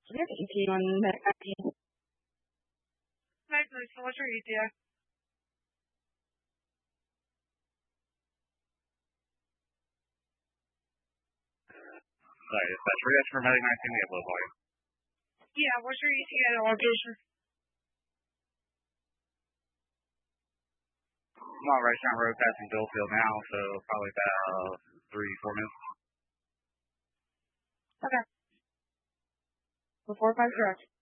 We have ETA on Medic 19. Nice, so what's your ETA? Sorry, dispatch. We're for Medic 19. We have low volume. Yeah, what's your ETA location? I'm on Rice Town Road passing Billfield now, so probably about 3-4 minutes. Okay. Before 5 direct.